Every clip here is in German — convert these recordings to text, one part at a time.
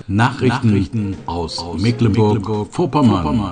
Nachrichten aus Mecklenburg-Vorpommern.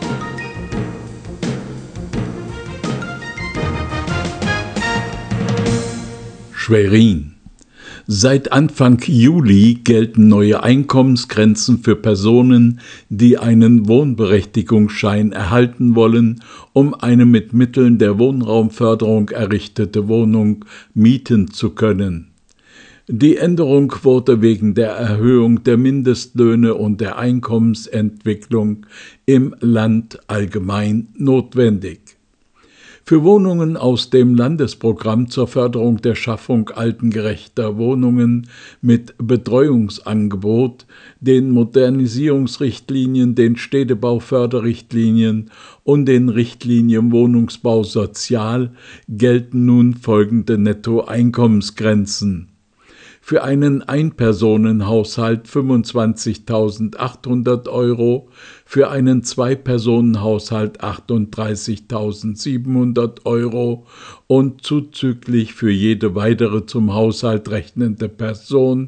Schwerin. Seit Anfang Juli gelten neue Einkommensgrenzen für Personen, die einen Wohnberechtigungsschein erhalten wollen, um eine mit Mitteln der Wohnraumförderung errichtete Wohnung mieten zu können. Die Änderung wurde wegen der Erhöhung der Mindestlöhne und der Einkommensentwicklung im Land allgemein notwendig. Für Wohnungen aus dem Landesprogramm zur Förderung der Schaffung altengerechter Wohnungen mit Betreuungsangebot, den Modernisierungsrichtlinien, den Städtebauförderrichtlinien und den Richtlinien Wohnungsbau sozial gelten nun folgende Nettoeinkommensgrenzen. Für einen Einpersonenhaushalt 25.800 €, für einen Zwei-Personen-Haushalt 38.700 € und zuzüglich für jede weitere zum Haushalt rechnende Person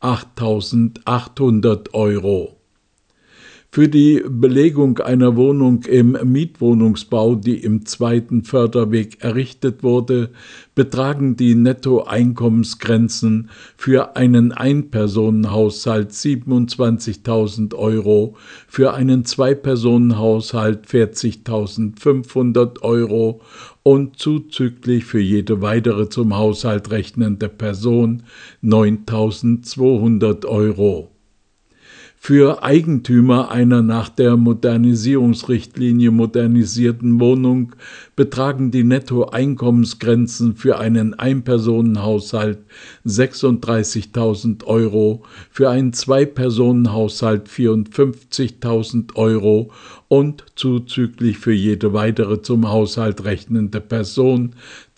8.800 €. Für die Belegung einer Wohnung im Mietwohnungsbau, die im zweiten Förderweg errichtet wurde, betragen die Nettoeinkommensgrenzen für einen Einpersonenhaushalt 27.000 €, für einen Zwei-Personen-Haushalt 40.500 € und zuzüglich für jede weitere zum Haushalt rechnende Person 9.200 €. Für Eigentümer einer nach der Modernisierungsrichtlinie modernisierten Wohnung betragen die Nettoeinkommensgrenzen für einen Einpersonenhaushalt 36.000 €, für einen Zwei-Personen-Haushalt 54.000 € und zuzüglich für jede weitere zum Haushalt rechnende Person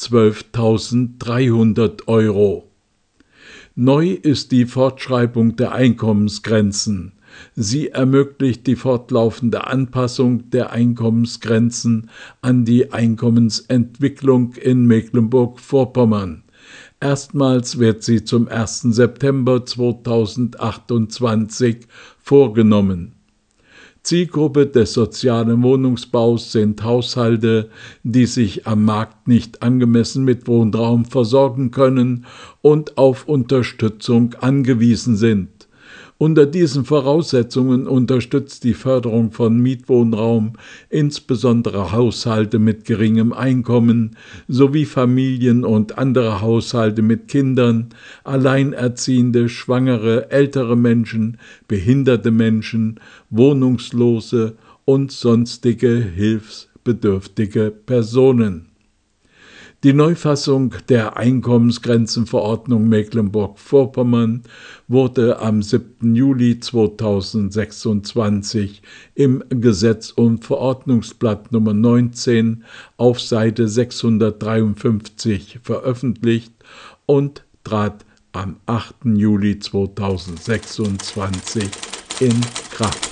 12.300 €. Neu ist die Fortschreibung der Einkommensgrenzen. Sie ermöglicht die fortlaufende Anpassung der Einkommensgrenzen an die Einkommensentwicklung in Mecklenburg-Vorpommern. Erstmals wird sie zum 1. September 2028 vorgenommen. Zielgruppe des sozialen Wohnungsbaus sind Haushalte, die sich am Markt nicht angemessen mit Wohnraum versorgen können und auf Unterstützung angewiesen sind. Unter diesen Voraussetzungen unterstützt die Förderung von Mietwohnraum insbesondere Haushalte mit geringem Einkommen sowie Familien und andere Haushalte mit Kindern, Alleinerziehende, Schwangere, ältere Menschen, behinderte Menschen, Wohnungslose und sonstige hilfsbedürftige Personen. Die Neufassung der Einkommensgrenzenverordnung Mecklenburg-Vorpommern wurde am 7. Juli 2026 im Gesetz- und Verordnungsblatt Nummer 19 auf Seite 653 veröffentlicht und trat am 8. Juli 2026 in Kraft.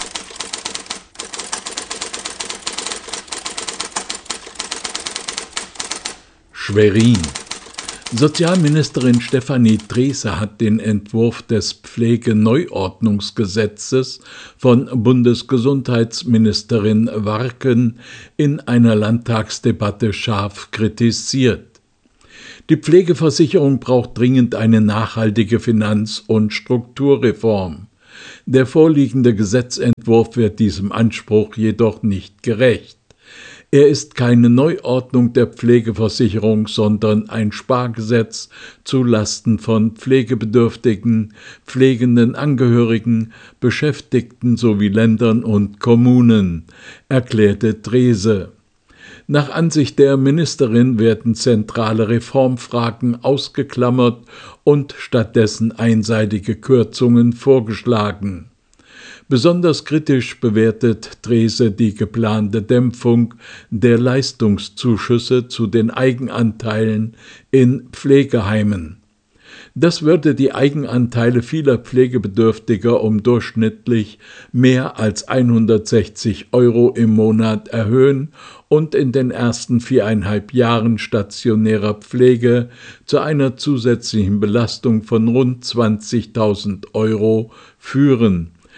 Schwerin. Sozialministerin Stefanie Drese hat den Entwurf des Pflegeneuordnungsgesetzes von Bundesgesundheitsministerin Warken in einer Landtagsdebatte scharf kritisiert. Die Pflegeversicherung braucht dringend eine nachhaltige Finanz- und Strukturreform. Der vorliegende Gesetzentwurf wird diesem Anspruch jedoch nicht gerecht. Er ist keine Neuordnung der Pflegeversicherung, sondern ein Spargesetz zu Lasten von pflegebedürftigen, pflegenden Angehörigen, Beschäftigten sowie Ländern und Kommunen, erklärte Drese. Nach Ansicht der Ministerin werden zentrale Reformfragen ausgeklammert und stattdessen einseitige Kürzungen vorgeschlagen. Besonders kritisch bewertet Drese die geplante Dämpfung der Leistungszuschüsse zu den Eigenanteilen in Pflegeheimen. Das würde die Eigenanteile vieler Pflegebedürftiger um durchschnittlich mehr als 160 € im Monat erhöhen und in den ersten 4,5 Jahren stationärer Pflege zu einer zusätzlichen Belastung von rund 20.000 € führen,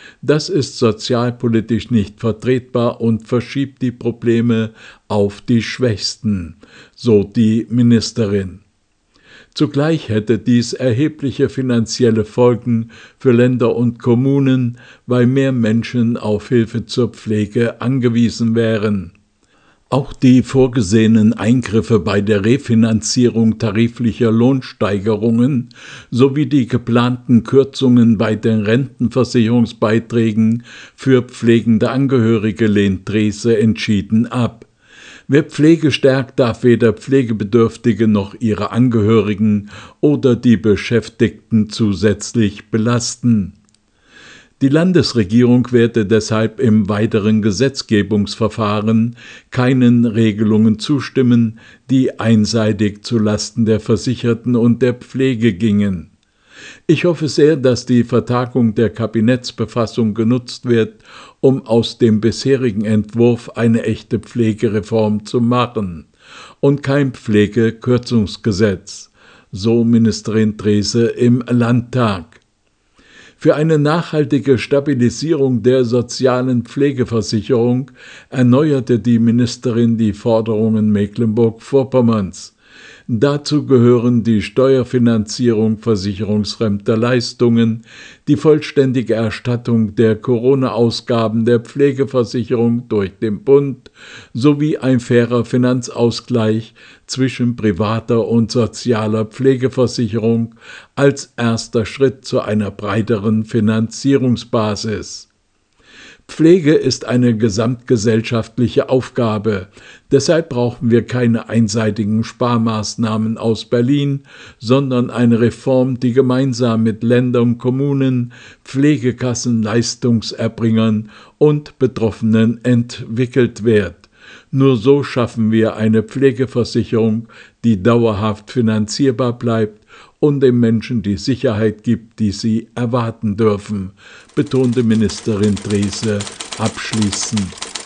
Das ist sozialpolitisch nicht vertretbar und verschiebt die Probleme auf die Schwächsten, so die Ministerin. Zugleich hätte dies erhebliche finanzielle Folgen für Länder und Kommunen, weil mehr Menschen auf Hilfe zur Pflege angewiesen wären. Auch die vorgesehenen Eingriffe bei der Refinanzierung tariflicher Lohnsteigerungen sowie die geplanten Kürzungen bei den Rentenversicherungsbeiträgen für pflegende Angehörige lehnt Drese entschieden ab. Wer Pflege stärkt, darf weder Pflegebedürftige noch ihre Angehörigen oder die Beschäftigten zusätzlich belasten. Die Landesregierung werde deshalb im weiteren Gesetzgebungsverfahren keinen Regelungen zustimmen, die einseitig zulasten der Versicherten und der Pflege gingen. Ich hoffe sehr, dass die Vertagung der Kabinettsbefassung genutzt wird, um aus dem bisherigen Entwurf eine echte Pflegereform zu machen und kein Pflegekürzungsgesetz, so Ministerin Drese im Landtag. Für eine nachhaltige Stabilisierung der sozialen Pflegeversicherung erneuerte die Ministerin die Forderungen Mecklenburg-Vorpommerns. Dazu gehören die Steuerfinanzierung versicherungsfremder Leistungen, die vollständige Erstattung der Corona-Ausgaben der Pflegeversicherung durch den Bund sowie ein fairer Finanzausgleich zwischen privater und sozialer Pflegeversicherung als erster Schritt zu einer breiteren Finanzierungsbasis. Pflege ist eine gesamtgesellschaftliche Aufgabe. Deshalb brauchen wir keine einseitigen Sparmaßnahmen aus Berlin, sondern eine Reform, die gemeinsam mit Ländern, Kommunen, Pflegekassen, Leistungserbringern und Betroffenen entwickelt wird. Nur so schaffen wir eine Pflegeversicherung, die dauerhaft finanzierbar bleibt und den Menschen die Sicherheit gibt, die sie erwarten dürfen, betonte Ministerin Drese abschließend.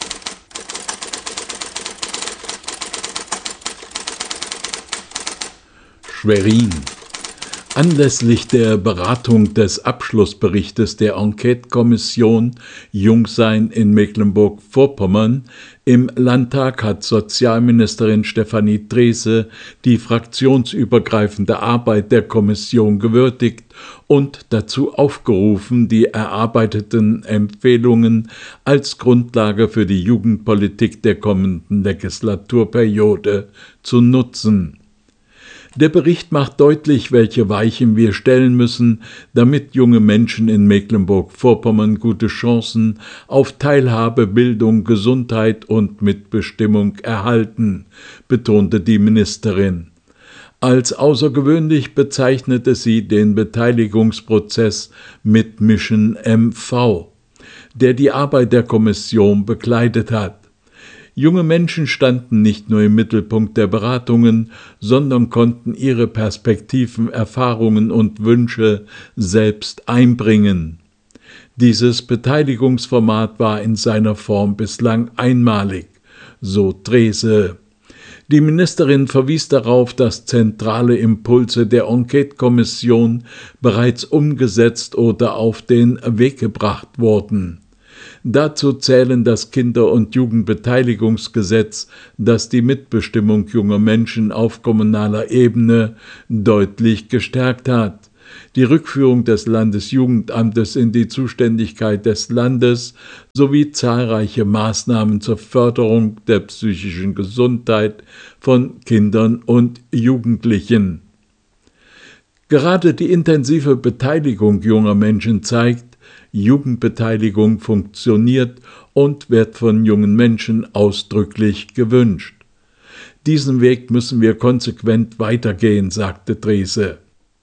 Schwerin. Anlässlich der Beratung des Abschlussberichtes der Enquete-Kommission Jungsein in Mecklenburg-Vorpommern im Landtag hat Sozialministerin Stefanie Drese die fraktionsübergreifende Arbeit der Kommission gewürdigt und dazu aufgerufen, die erarbeiteten Empfehlungen als Grundlage für die Jugendpolitik der kommenden Legislaturperiode zu nutzen. Der Bericht macht deutlich, welche Weichen wir stellen müssen, damit junge Menschen in Mecklenburg-Vorpommern gute Chancen auf Teilhabe, Bildung, Gesundheit und Mitbestimmung erhalten, betonte die Ministerin. Als außergewöhnlich bezeichnete sie den Beteiligungsprozess mit Mission MV, der die Arbeit der Kommission begleitet hat. Junge Menschen standen nicht nur im Mittelpunkt der Beratungen, sondern konnten ihre Perspektiven, Erfahrungen und Wünsche selbst einbringen. Dieses Beteiligungsformat war in seiner Form bislang einmalig, so Drese. Die Ministerin verwies darauf, dass zentrale Impulse der Enquete-Kommission bereits umgesetzt oder auf den Weg gebracht wurden. Dazu zählen das Kinder- und Jugendbeteiligungsgesetz, das die Mitbestimmung junger Menschen auf kommunaler Ebene deutlich gestärkt hat, die Rückführung des Landesjugendamtes in die Zuständigkeit des Landes sowie zahlreiche Maßnahmen zur Förderung der psychischen Gesundheit von Kindern und Jugendlichen. Gerade die intensive Beteiligung junger Menschen zeigt, Jugendbeteiligung funktioniert und wird von jungen Menschen ausdrücklich gewünscht. Diesen Weg müssen wir konsequent weitergehen, sagte Drese.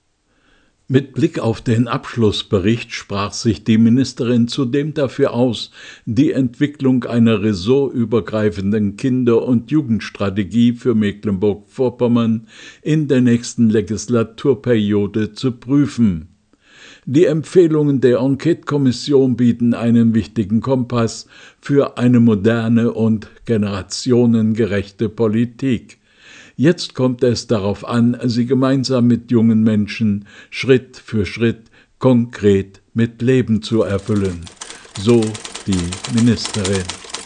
Mit Blick auf den Abschlussbericht sprach sich die Ministerin zudem dafür aus, die Entwicklung einer ressortübergreifenden Kinder- und Jugendstrategie für Mecklenburg-Vorpommern in der nächsten Legislaturperiode zu prüfen. Die Empfehlungen der Enquete-Kommission bieten einen wichtigen Kompass für eine moderne und generationengerechte Politik. Jetzt kommt es darauf an, sie gemeinsam mit jungen Menschen Schritt für Schritt konkret mit Leben zu erfüllen. so die Ministerin.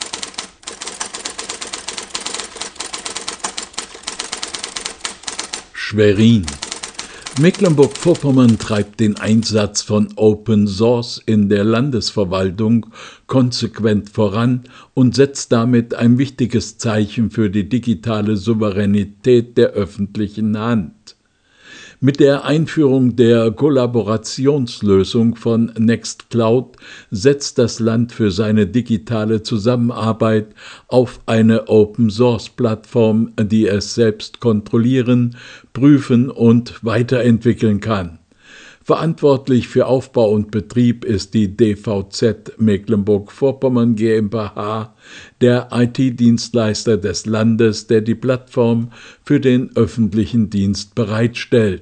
Schwerin. Mecklenburg-Vorpommern treibt den Einsatz von Open Source in der Landesverwaltung konsequent voran und setzt damit ein wichtiges Zeichen für die digitale Souveränität der öffentlichen Hand. Mit der Einführung der Kollaborationslösung von Nextcloud setzt das Land für seine digitale Zusammenarbeit auf eine Open-Source-Plattform, die es selbst kontrollieren, prüfen und weiterentwickeln kann. Verantwortlich für Aufbau und Betrieb ist die DVZ Mecklenburg-Vorpommern GmbH, der IT-Dienstleister des Landes, der die Plattform für den öffentlichen Dienst bereitstellt.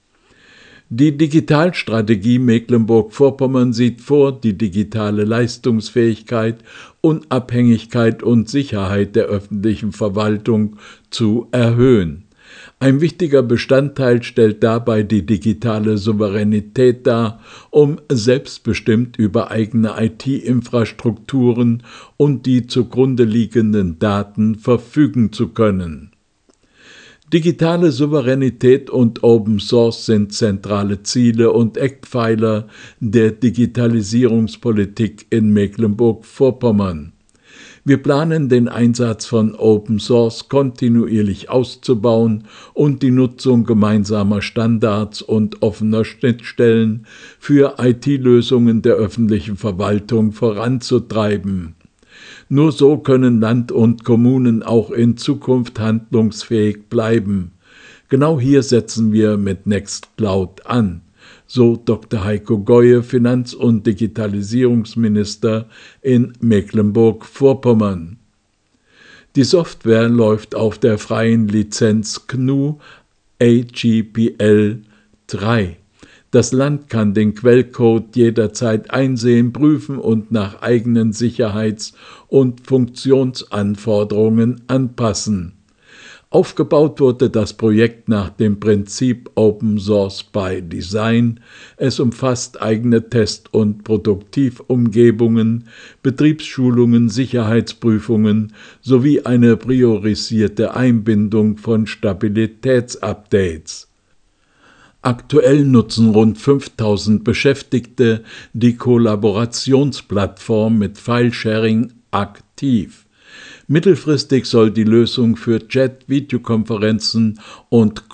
Die Digitalstrategie Mecklenburg-Vorpommern sieht vor, die digitale Leistungsfähigkeit, Unabhängigkeit und Sicherheit der öffentlichen Verwaltung zu erhöhen. Ein wichtiger Bestandteil stellt dabei die digitale Souveränität dar, um selbstbestimmt über eigene IT-Infrastrukturen und die zugrunde liegenden Daten verfügen zu können. Digitale Souveränität und Open Source sind zentrale Ziele und Eckpfeiler der Digitalisierungspolitik in Mecklenburg-Vorpommern. Wir planen, den Einsatz von Open Source kontinuierlich auszubauen und die Nutzung gemeinsamer Standards und offener Schnittstellen für IT-Lösungen der öffentlichen Verwaltung voranzutreiben. Nur so können Land und Kommunen auch in Zukunft handlungsfähig bleiben. Genau hier setzen wir mit Nextcloud an, so Dr. Heiko Goye, Finanz- und Digitalisierungsminister in Mecklenburg-Vorpommern. Die Software läuft auf der freien Lizenz GNU AGPL 3. Das Land kann den Quellcode jederzeit einsehen, prüfen und nach eigenen Sicherheits- und Funktionsanforderungen anpassen. Aufgebaut wurde das Projekt nach dem Prinzip Open Source by Design. Es umfasst eigene Test- und Produktivumgebungen, Betriebsschulungen, Sicherheitsprüfungen sowie eine priorisierte Einbindung von Stabilitätsupdates. Aktuell nutzen rund 5000 Beschäftigte die Kollaborationsplattform mit Filesharing aktiv. Mittelfristig soll die Lösung für Chat, Videokonferenzen und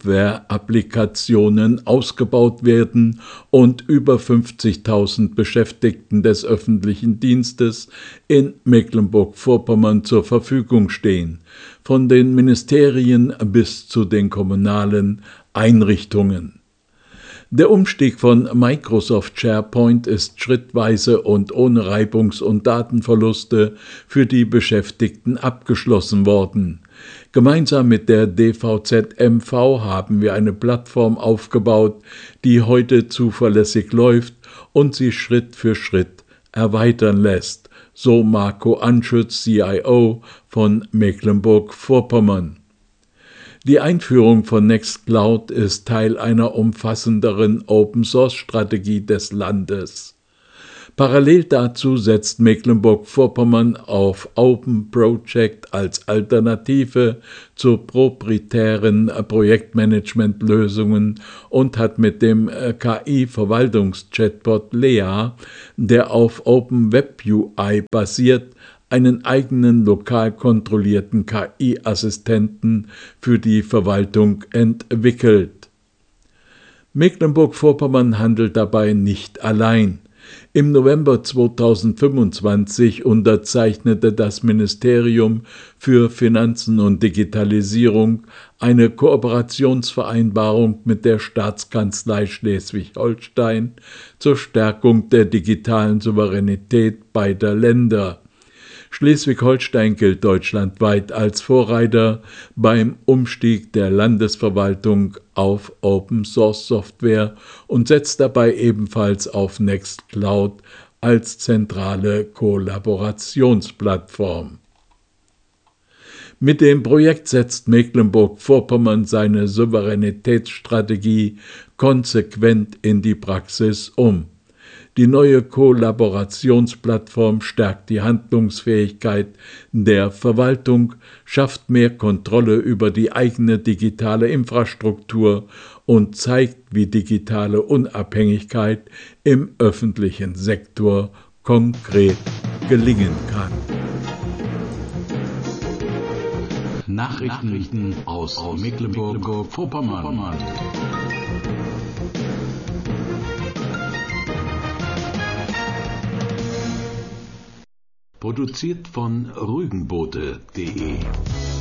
Groupware-Applikationen ausgebaut werden und über 50.000 Beschäftigten des öffentlichen Dienstes in Mecklenburg-Vorpommern zur Verfügung stehen, von den Ministerien bis zu den kommunalen Einrichtungen. Der Umstieg von Microsoft SharePoint ist schrittweise und ohne Reibungs- und Datenverluste für die Beschäftigten abgeschlossen worden. Gemeinsam mit der DVZ-MV haben wir eine Plattform aufgebaut, die heute zuverlässig läuft und sie Schritt für Schritt erweitern lässt, so Marco Anschütz, CIO von Mecklenburg-Vorpommern. Die Einführung von Nextcloud ist Teil einer umfassenderen Open-Source-Strategie des Landes. Parallel dazu setzt Mecklenburg-Vorpommern auf Open Project als Alternative zu proprietären Projektmanagement-Lösungen und hat mit dem KI-Verwaltungs-Chatbot Lea, der auf Open Web UI basiert, einen eigenen lokal kontrollierten KI-Assistenten für die Verwaltung entwickelt. Mecklenburg-Vorpommern handelt dabei nicht allein. Im November 2025 unterzeichnete das Ministerium für Finanzen und Digitalisierung eine Kooperationsvereinbarung mit der Staatskanzlei Schleswig-Holstein zur Stärkung der digitalen Souveränität beider Länder. Schleswig-Holstein gilt deutschlandweit als Vorreiter beim Umstieg der Landesverwaltung auf Open-Source-Software und setzt dabei ebenfalls auf Nextcloud als zentrale Kollaborationsplattform. Mit dem Projekt setzt Mecklenburg-Vorpommern seine Souveränitätsstrategie konsequent in die Praxis um. Die neue Kollaborationsplattform stärkt die Handlungsfähigkeit der Verwaltung, schafft mehr Kontrolle über die eigene digitale Infrastruktur und zeigt, wie digitale Unabhängigkeit im öffentlichen Sektor konkret gelingen kann. Nachrichten aus Mecklenburg-Vorpommern. Produziert von rügenbote.de